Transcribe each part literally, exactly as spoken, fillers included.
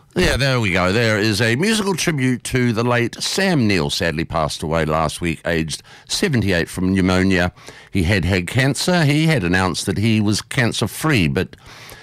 Yeah, there we go. There is a musical tribute to the late Sam Neill, sadly passed away last week, aged seventy-eight from pneumonia. He had had cancer. He had announced that he was cancer-free, but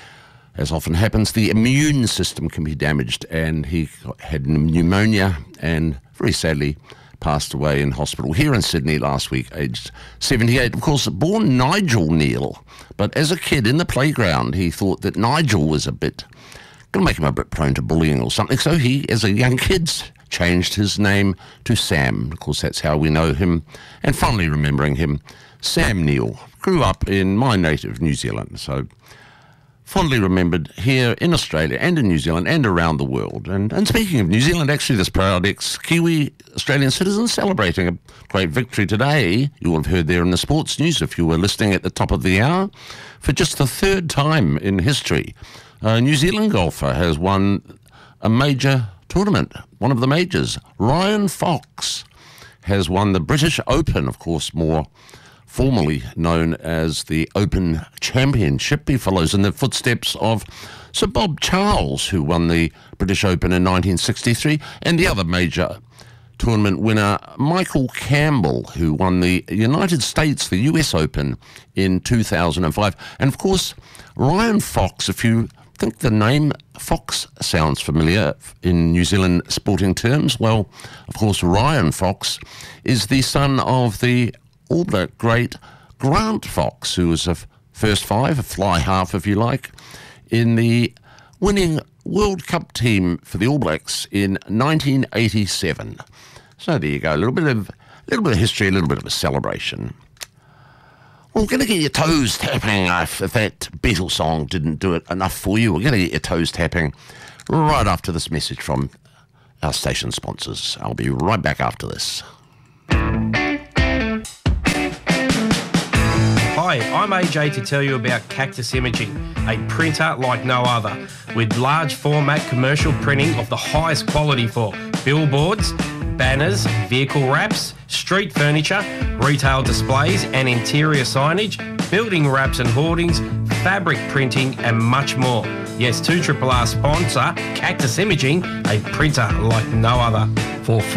as often happens, the immune system can be damaged, and he had pneumonia and very sadly passed away in hospital here in Sydney last week, aged seventy-eight. Of course, born Nigel Neal, but as a kid in the playground, he thought that Nigel was a bit, going to make him a bit prone to bullying or something, so he, as a young kid, changed his name to Sam. Of course, that's how we know him, and fondly remembering him, Sam Neill. Grew up in my native New Zealand, so fondly remembered here in Australia and in New Zealand and around the world. And, and speaking of New Zealand, actually this proud ex-Kiwi Australian citizen celebrating a great victory today. You will have heard there in the sports news if you were listening at the top of the hour. For just the third time in history, a New Zealand golfer has won a major tournament, one of the majors. Ryan Fox has won the British Open, of course, more formerly known as the Open Championship. He follows in the footsteps of Sir Bob Charles, who won the British Open in nineteen sixty-three, and the other major tournament winner, Michael Campbell, who won the United States, the U S Open, in two thousand five. And of course, Ryan Fox, if you think the name Fox sounds familiar in New Zealand sporting terms, well, of course, Ryan Fox is the son of the All Black great Grant Fox, who was a f- first five, a fly half if you like, in the winning World Cup team for the All Blacks in nineteen eighty-seven. So there you go, a little bit of a little bit of history, a little bit of a celebration. Well, we're going to get your toes tapping. If, if that Beatles song didn't do it enough for you, we're going to get your toes tapping right after this message from our station sponsors. I'll be right back after this. Hi, I'm A J to tell you about Cactus Imaging, a printer like no other, with large format commercial printing of the highest quality for billboards, banners, vehicle wraps, street furniture, retail displays and interior signage, building wraps and hoardings, fabric printing and much more. Yes, two R R R sponsor Cactus Imaging, a printer like no other. For